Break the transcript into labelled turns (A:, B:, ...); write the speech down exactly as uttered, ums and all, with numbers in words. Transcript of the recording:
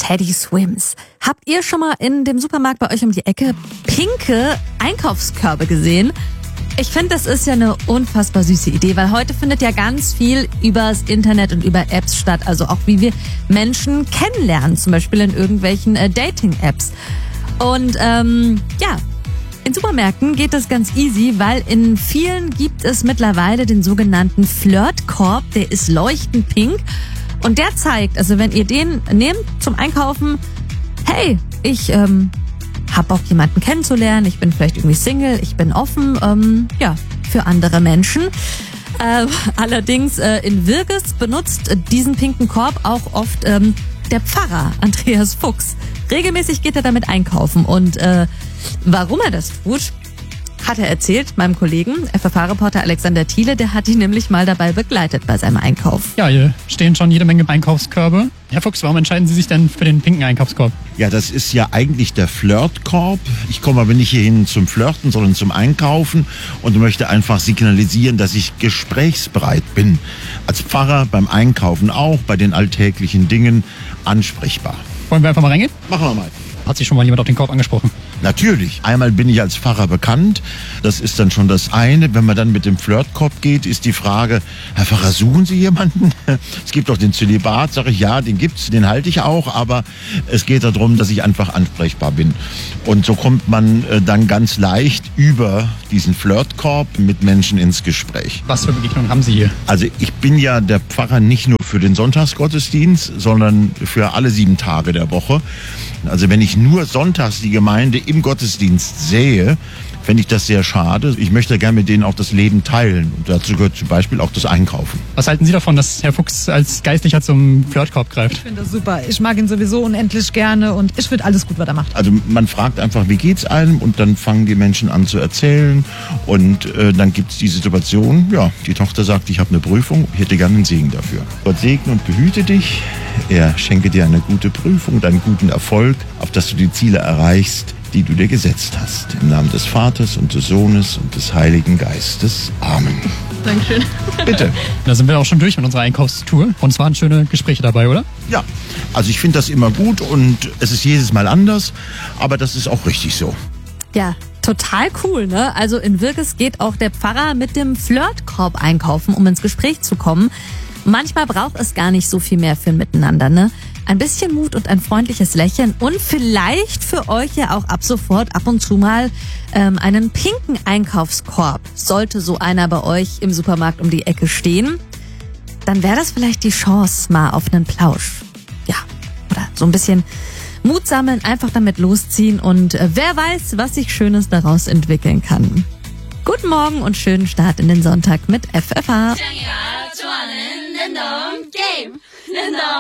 A: Teddy Swims. Habt ihr schon mal in dem Supermarkt bei euch um die Ecke pinke Einkaufskörbe gesehen? Ich finde, das ist ja eine unfassbar süße Idee, weil heute findet ja ganz viel übers Internet und über Apps statt. Also auch wie wir Menschen kennenlernen, zum Beispiel in irgendwelchen äh, Dating-Apps. Und ähm, ja, in Supermärkten geht das ganz easy, weil in vielen gibt es mittlerweile den sogenannten Flirtkorb. Der ist leuchtend pink und der zeigt, also wenn ihr den nehmt zum Einkaufen, hey, ich ähm, habe auch jemanden kennenzulernen, ich bin vielleicht irgendwie Single, ich bin offen, ähm, ja, für andere Menschen. Äh, allerdings äh, in Wirges benutzt diesen pinken Korb auch oft ähm, der Pfarrer Andreas Fuchs. Regelmäßig geht er damit einkaufen und äh, warum er das tut, hat er erzählt meinem Kollegen, F F H-Reporter Alexander Thiele, der hat ihn nämlich mal dabei begleitet bei seinem Einkauf.
B: Ja, hier stehen schon jede Menge Einkaufskörbe. Herr Fuchs, warum entscheiden Sie sich denn für den pinken Einkaufskorb?
C: Ja, das ist ja eigentlich der Flirtkorb. Ich komme aber nicht hierhin zum Flirten, sondern zum Einkaufen und möchte einfach signalisieren, dass ich gesprächsbereit bin. Als Pfarrer beim Einkaufen auch, bei den alltäglichen Dingen ansprechbar.
B: Wollen wir einfach mal reingehen?
C: Machen wir mal.
B: Hat sich schon mal jemand auf den Korb angesprochen?
C: Natürlich. Einmal bin ich als Pfarrer bekannt. Das ist dann schon das eine. Wenn man dann mit dem Flirtkorb geht, ist die Frage, Herr Pfarrer, suchen Sie jemanden? Es gibt doch den Zölibat, sage ich, ja, den gibt's, den halte ich auch, aber es geht darum, dass ich einfach ansprechbar bin. Und so kommt man dann ganz leicht über diesen Flirtkorb mit Menschen ins Gespräch.
B: Was für Begegnungen haben Sie hier?
C: Also ich bin ja der Pfarrer nicht nur für den Sonntagsgottesdienst, sondern für alle sieben Tage der Woche. Also wenn ich nur sonntags die Gemeinde im Gottesdienst sehe, fände ich das sehr schade. Ich möchte gerne mit denen auch das Leben teilen. Und dazu gehört zum Beispiel auch das Einkaufen.
B: Was halten Sie davon, dass Herr Fuchs als Geistlicher zum Flirtkorb greift?
D: Ich finde das super. Ich mag ihn sowieso unendlich gerne und ich finde alles gut, was er macht.
C: Also man fragt einfach, wie geht's einem? Und dann fangen die Menschen an zu erzählen. Und äh, dann gibt's die Situation, ja, die Tochter sagt, ich habe eine Prüfung, ich hätte gerne einen Segen dafür. Gott segne und behüte dich. Er schenke dir eine gute Prüfung und einen guten Erfolg, auf dass du die Ziele erreichst, die du dir gesetzt hast. Im Namen des Vaters und des Sohnes und des Heiligen Geistes. Amen.
D: Dankeschön.
C: Bitte.
B: Da sind wir auch schon durch mit unserer Einkaufstour. Und es waren schöne Gespräche dabei, oder?
C: Ja, also ich finde das immer gut und es ist jedes Mal anders, aber das ist auch richtig so.
A: Ja, total cool, ne? Also in Wirges geht auch der Pfarrer mit dem Flirtkorb einkaufen, um ins Gespräch zu kommen. Manchmal braucht es gar nicht so viel mehr für ein Miteinander, ne? Ein bisschen Mut und ein freundliches Lächeln und vielleicht für euch ja auch ab sofort ab und zu mal ähm, einen pinken Einkaufskorb. Sollte so einer bei euch im Supermarkt um die Ecke stehen, dann wäre das vielleicht die Chance mal auf einen Plausch. Ja, oder so ein bisschen Mut sammeln, einfach damit losziehen und äh, wer weiß, was sich Schönes daraus entwickeln kann. Guten Morgen und schönen Start in den Sonntag mit F F H.